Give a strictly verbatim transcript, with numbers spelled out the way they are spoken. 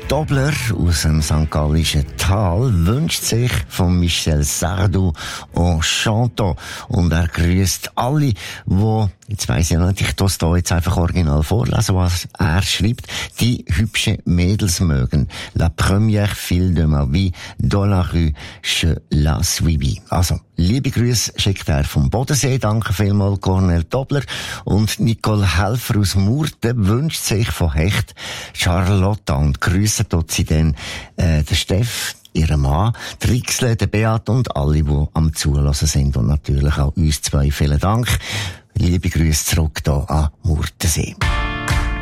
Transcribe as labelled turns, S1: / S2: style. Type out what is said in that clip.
S1: Dobler aus dem Sankt Gallischen Tal wünscht sich von Michel Sardou en chantant. Und er grüßt alle, die, jetzt weiss ich nicht, ich muss da jetzt einfach original vorlesen, was er schreibt, die hübsche Mädels mögen. La première fille de ma vie, dans la rue, je la suivis. Also, liebe Grüße schickt er vom Bodensee. Danke vielmals, Cornel Dobler. Und Nicole Helfer aus Murten wünscht sich von Hecht Charlotte und grüßen dort sie dann äh, den Steff, ihren Mann, die Rixle, den Beat und alle, die am Zulassen sind. Und natürlich auch uns zwei. Vielen Dank. Liebe Grüße zurück hier an Murtensee.